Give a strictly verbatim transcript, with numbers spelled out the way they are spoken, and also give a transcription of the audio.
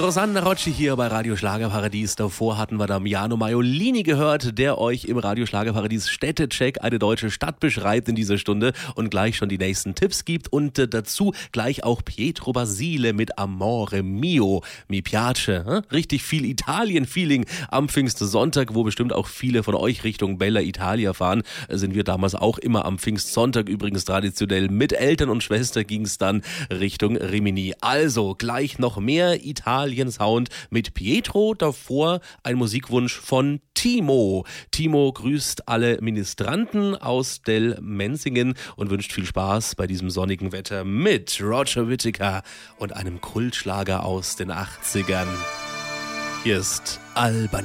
Rosanna Rocci hier bei Radio Schlagerparadies. Davor hatten wir Damiano Maiolini gehört, der euch im Radio Schlagerparadies Städtecheck eine deutsche Stadt beschreibt in dieser Stunde und gleich schon die nächsten Tipps gibt und äh, dazu gleich auch Pietro Basile mit Amore Mio, Mi Piace. Hm? Richtig viel Italien-Feeling am Pfingstsonntag, wo bestimmt auch viele von euch Richtung Bella Italia fahren. Äh, sind wir damals auch immer am Pfingstsonntag, übrigens traditionell mit Eltern und Schwester ging es dann Richtung Rimini. Also gleich noch mehr Italien-Sound mit Pietro, davor ein Musikwunsch von Timo. Timo grüßt alle Ministranten aus Del Menzingen und wünscht viel Spaß bei diesem sonnigen Wetter mit Roger Whittaker und einem Kultschlager aus den achtzigern. Hier ist Alban.